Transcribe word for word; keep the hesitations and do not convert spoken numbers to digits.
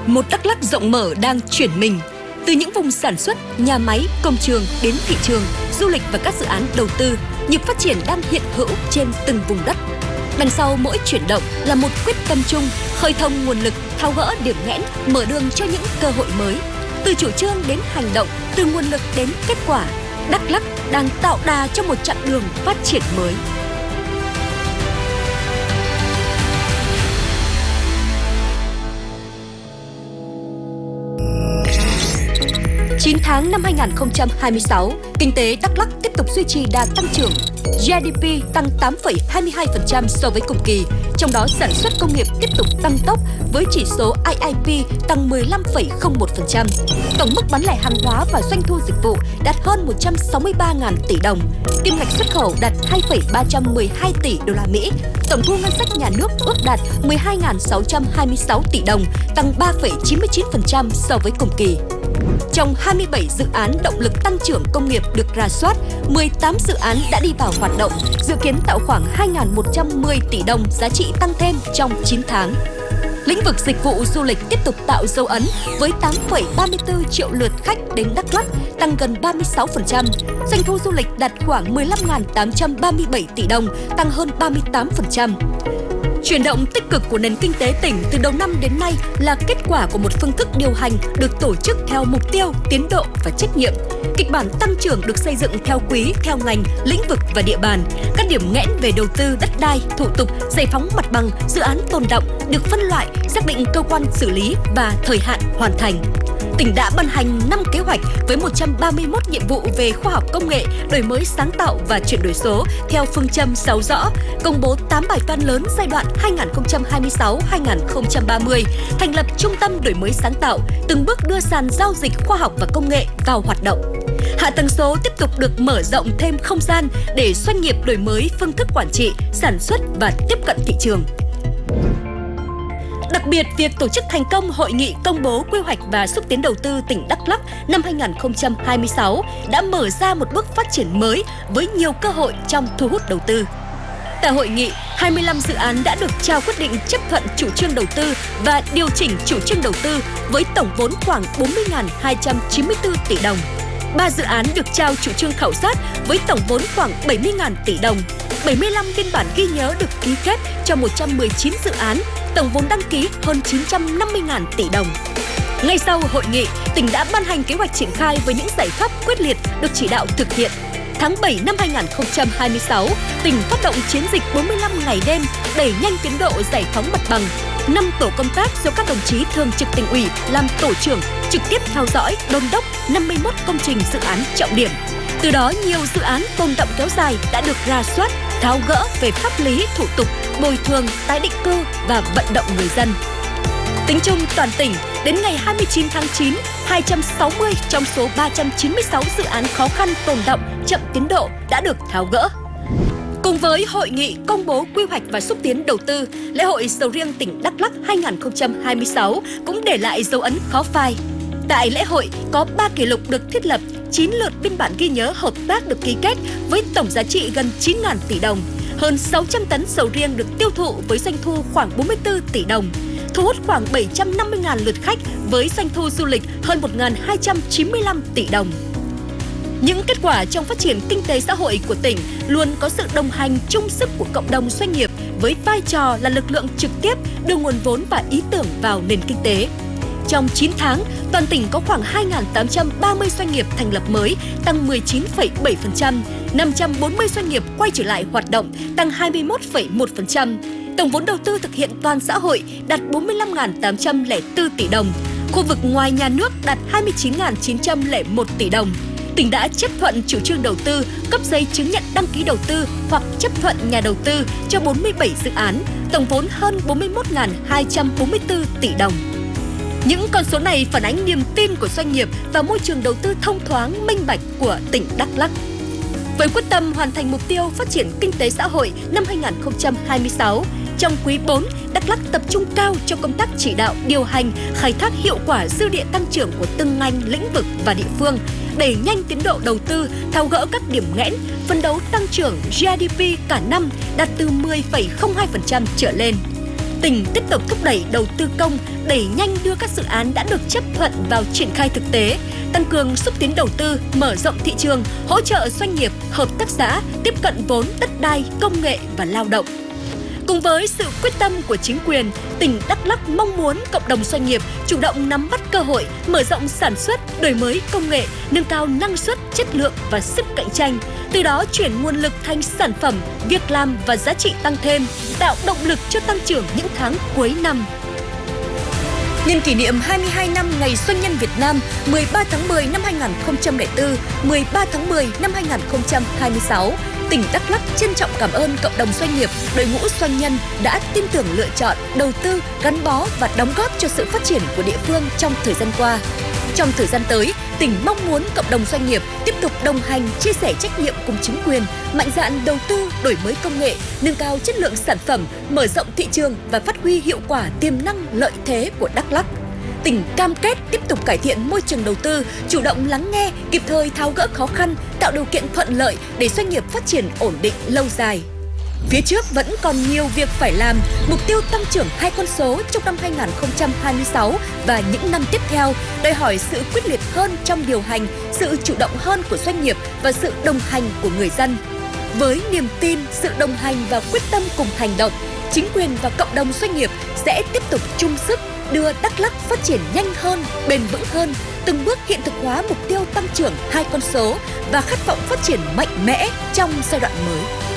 Một Đắk Lắk rộng mở đang chuyển mình. Từ những vùng sản xuất, nhà máy, công trường đến thị trường, du lịch và các dự án đầu tư, nhịp phát triển đang hiện hữu trên từng vùng đất. Đằng sau mỗi chuyển động là một quyết tâm chung, khơi thông nguồn lực, tháo gỡ điểm nghẽn, mở đường cho những cơ hội mới. Từ chủ trương đến hành động, từ nguồn lực đến kết quả, Đắk Lắk đang tạo đà cho một chặng đường phát triển mới. chín tháng năm hai nghìn không trăm hai mươi sáu, kinh tế Đắk Lắk tiếp tục duy trì đà tăng trưởng. giê đê pê tăng tám phẩy hai mươi hai phần trăm so với cùng kỳ, trong đó sản xuất công nghiệp tiếp tục tăng tốc với chỉ số i i pê tăng mười lăm phẩy không một phần trăm. Tổng mức bán lẻ hàng hóa và doanh thu dịch vụ đạt hơn một trăm sáu mươi ba nghìn tỷ đồng. Kim ngạch xuất khẩu đạt hai phẩy ba trăm mười hai tỷ đô la Mỹ. Tổng thu ngân sách nhà nước ước đạt mười hai nghìn sáu trăm hai mươi sáu tỷ đồng, tăng ba phẩy chín mươi chín phần trăm so với cùng kỳ. Trong hai mươi bảy dự án động lực tăng trưởng công nghiệp được rà soát, mười tám dự án đã đi vào hoạt động, dự kiến tạo khoảng hai nghìn một trăm mười tỷ đồng giá trị tăng thêm trong chín tháng. Lĩnh vực dịch vụ du lịch tiếp tục tạo dấu ấn với tám phẩy ba mươi tư triệu lượt khách đến Đắk Lắk, tăng gần ba mươi sáu phần trăm. Doanh thu du lịch đạt khoảng mười lăm nghìn tám trăm ba mươi bảy tỷ đồng, tăng hơn ba mươi tám phần trăm. Chuyển động tích cực của nền kinh tế tỉnh từ đầu năm đến nay là kết quả của một phương thức điều hành được tổ chức theo mục tiêu, tiến độ và trách nhiệm. Kịch bản tăng trưởng được xây dựng theo quý, theo ngành, lĩnh vực và địa bàn. Các điểm nghẽn về đầu tư, đất đai, thủ tục, giải phóng mặt bằng, dự án tồn đọng được phân loại, xác định cơ quan xử lý và thời hạn hoàn thành. Tỉnh đã ban hành năm kế hoạch với một trăm ba mươi mốt nhiệm vụ về khoa học công nghệ, đổi mới sáng tạo và chuyển đổi số theo phương châm sáu rõ, công bố tám bài toán lớn giai đoạn hai nghìn không trăm hai mươi sáu đến hai nghìn không trăm ba mươi, thành lập trung tâm đổi mới sáng tạo, từng bước đưa sàn giao dịch khoa học và công nghệ vào hoạt động. Hạ tầng số tiếp tục được mở rộng thêm không gian để doanh nghiệp đổi mới phương thức quản trị, sản xuất và tiếp cận thị trường. Đặc biệt, việc tổ chức thành công Hội nghị công bố quy hoạch và xúc tiến đầu tư tỉnh Đắk Lắk năm hai nghìn không trăm hai mươi sáu đã mở ra một bước phát triển mới với nhiều cơ hội trong thu hút đầu tư. Tại hội nghị, hai mươi lăm dự án đã được trao quyết định chấp thuận chủ trương đầu tư và điều chỉnh chủ trương đầu tư với tổng vốn khoảng bốn mươi nghìn hai trăm chín mươi tư tỷ đồng. ba dự án được trao chủ trương khảo sát với tổng vốn khoảng bảy mươi nghìn tỷ đồng. bảy mươi lăm biên bản ghi nhớ được ký kết cho một trăm mười chín dự án, tổng vốn đăng ký hơn chín trăm năm mươi nghìn tỷ đồng. Ngay sau hội nghị, tỉnh đã ban hành kế hoạch triển khai với những giải pháp quyết liệt được chỉ đạo thực hiện. Tháng bảy năm hai nghìn không trăm hai mươi sáu, tỉnh phát động chiến dịch bốn mươi lăm ngày đêm đẩy nhanh tiến độ giải phóng mặt bằng. năm tổ công tác do các đồng chí thường trực tỉnh ủy làm tổ trưởng trực tiếp theo dõi, đôn đốc năm mươi mốt công trình dự án trọng điểm. Từ đó, nhiều dự án tồn đọng kéo dài đã được rà soát, tháo gỡ về pháp lý, thủ tục, bồi thường, tái định cư và vận động người dân. Tính chung toàn tỉnh, đến ngày hai mươi chín tháng chín, hai trăm sáu mươi trong số ba trăm chín mươi sáu dự án khó khăn tồn đọng, chậm tiến độ đã được tháo gỡ. Cùng với hội nghị công bố quy hoạch và xúc tiến đầu tư, lễ hội sầu riêng tỉnh Đắk Lắk hai nghìn không trăm hai mươi sáu cũng để lại dấu ấn khó phai. Tại lễ hội có ba kỷ lục được thiết lập, chín lượt biên bản ghi nhớ hợp tác được ký kết với tổng giá trị gần chín nghìn tỷ đồng. Hơn sáu trăm tấn sầu riêng được tiêu thụ với doanh thu khoảng bốn mươi tư tỷ đồng. Thu hút khoảng bảy trăm năm mươi nghìn lượt khách với doanh thu du lịch hơn một nghìn hai trăm chín mươi lăm tỷ đồng. Những kết quả trong phát triển kinh tế xã hội của tỉnh luôn có sự đồng hành chung sức của cộng đồng doanh nghiệp với vai trò là lực lượng trực tiếp đưa nguồn vốn và ý tưởng vào nền kinh tế. Trong chín tháng, toàn tỉnh có khoảng hai nghìn tám trăm ba mươi doanh nghiệp thành lập mới, tăng mười chín phẩy bảy phần trăm, năm trăm bốn mươi doanh nghiệp quay trở lại hoạt động, tăng hai mươi mốt phẩy một phần trăm. Tổng vốn đầu tư thực hiện toàn xã hội đạt bốn mươi lăm nghìn tám trăm lẻ bốn tỷ đồng. Khu vực ngoài nhà nước đạt hai mươi chín nghìn chín trăm lẻ một tỷ đồng. Tỉnh đã chấp thuận chủ trương đầu tư, cấp giấy chứng nhận đăng ký đầu tư hoặc chấp thuận nhà đầu tư cho bốn mươi bảy dự án, tổng vốn hơn bốn mươi mốt nghìn hai trăm bốn mươi tư tỷ đồng. Những con số này phản ánh niềm tin của doanh nghiệp và môi trường đầu tư thông thoáng, minh bạch của tỉnh Đắk Lắk. Với quyết tâm hoàn thành mục tiêu phát triển kinh tế xã hội năm hai nghìn không trăm hai mươi sáu, trong quý bốn, Đắk Lắk tập trung cao cho công tác chỉ đạo, điều hành, khai thác hiệu quả dư địa tăng trưởng của từng ngành, lĩnh vực và địa phương, đẩy nhanh tiến độ đầu tư, tháo gỡ các điểm nghẽn, phấn đấu tăng trưởng giê đê pê cả năm đạt từ mười phẩy không hai phần trăm trở lên. tỉnh tiếp tục thúc đẩy đầu tư công, đẩy nhanh đưa các dự án đã được chấp thuận vào triển khai thực tế, tăng cường xúc tiến đầu tư, mở rộng thị trường, hỗ trợ doanh nghiệp, hợp tác xã tiếp cận vốn đất đai, công nghệ và lao động. Cùng với sự quyết tâm của chính quyền, tỉnh Đắk Lắk mong muốn cộng đồng doanh nghiệp chủ động nắm bắt cơ hội, mở rộng sản xuất, đổi mới công nghệ, nâng cao năng suất, chất lượng và sức cạnh tranh, từ đó chuyển nguồn lực thành sản phẩm, việc làm và giá trị tăng thêm, tạo động lực cho tăng trưởng những tháng cuối năm. Nhân kỷ niệm hai mươi hai năm Ngày Doanh nhân Việt Nam mười ba tháng mười năm hai nghìn không trăm lẻ bốn, mười ba tháng mười năm hai nghìn không trăm hai mươi sáu, tỉnh Đắk Lắk trân trọng cảm ơn cộng đồng doanh nghiệp, đội ngũ doanh nhân đã tin tưởng lựa chọn, đầu tư, gắn bó và đóng góp cho sự phát triển của địa phương trong thời gian qua. Trong thời gian tới, tỉnh mong muốn cộng đồng doanh nghiệp tiếp tục đồng hành, chia sẻ trách nhiệm cùng chính quyền, mạnh dạn đầu tư, đổi mới công nghệ, nâng cao chất lượng sản phẩm, mở rộng thị trường và phát huy hiệu quả tiềm năng lợi thế của Đắk Lắk. Tỉnh cam kết tiếp tục cải thiện môi trường đầu tư, chủ động lắng nghe, kịp thời tháo gỡ khó khăn, tạo điều kiện thuận lợi để doanh nghiệp phát triển ổn định lâu dài. Phía trước vẫn còn nhiều việc phải làm, mục tiêu tăng trưởng hai con số trong năm hai nghìn không trăm hai mươi sáu và những năm tiếp theo đòi hỏi sự quyết liệt hơn trong điều hành, sự chủ động hơn của doanh nghiệp và sự đồng hành của người dân. Với niềm tin, sự đồng hành và quyết tâm cùng hành động, chính quyền và cộng đồng doanh nghiệp sẽ tiếp tục chung sức đưa Đắk Lắk phát triển nhanh hơn, bền vững hơn, từng bước hiện thực hóa mục tiêu tăng trưởng hai con số và khát vọng phát triển mạnh mẽ trong giai đoạn mới.